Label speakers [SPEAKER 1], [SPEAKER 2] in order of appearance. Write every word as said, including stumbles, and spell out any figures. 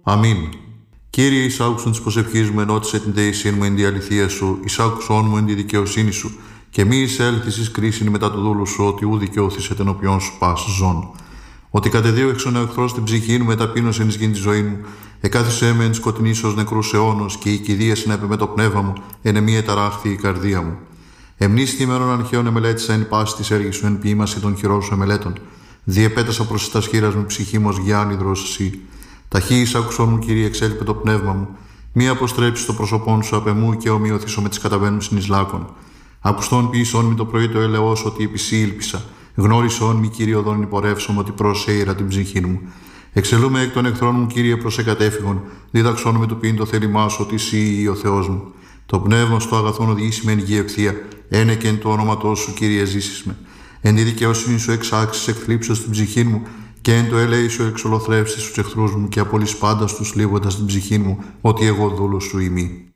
[SPEAKER 1] Αμήν. Κύριε, εισάκουσον της προσευχής μου, ενώτισε την δεησίν μου εν τη αληθεία σου, εισάκουσον μου εν τη δικαιοσύνη σου, και μη εισέλθεις εις κρίσιν μετά του δούλου σου, ότι ου δικαιώθησε ενώπιον σου πας ζών. Ότι κατεδίωξον ο εχθρός την ψυχή μου, μεταπείνωσεν εις γην τη ζωή μου, εκάθισέ με εν σκοτεινής ως νεκρούς αιώνος, και η κηδεία συνέπε με το πνεύμα μου, εν εμή εταράχθη η καρδία μου. Εμνήστη ημέρων αρχαίων εμελέτησα εν πάση της έργης σου, εν ποίημαση των χειρών σου εμελέτων. Διεπέτασα προς τα σχήρας μου ψυχή μου ως γιάννηδρος εσύ. Ταχύ εισάκουσον μου, Κύριε, εξέλιπε το πνεύμα μου. Μη αποστρέψει το πρόσωπόν σου απ' εμού και ομοιωθήσω με τις καταβαίνουν συνεισλάκων. Ακουστόν ποιησόν μη το πρωί το έλεος ότι επί σύ ήλπισα. Γνώρισόν μη, Κύριε, οδόν υπορεύσομαι ότι προσέειρα την ψυχή μου. Εξελούμε εκ των εχθρών μου, Κύριε, προς εκατέφυγον. Δίδαξόν με του ποιήν το θέλημά σου ότι εσύ ο Θεός μου. Το πνεύμα στο αγαθόν οδηγήσει με εν γη ευθεία. Ένε και εν το όνοματό σου, Κύριε, ζήσεις με. Εν τη δικαιοσύνη σου εξάξεις εκθλίψεως την ψυχή μου, και εν το ελέη σου εξολοθρεύσεις τους εχθρούς μου, και απολύς πάντα τους λίγοντας την ψυχή μου, ότι εγώ δούλος σου ημί.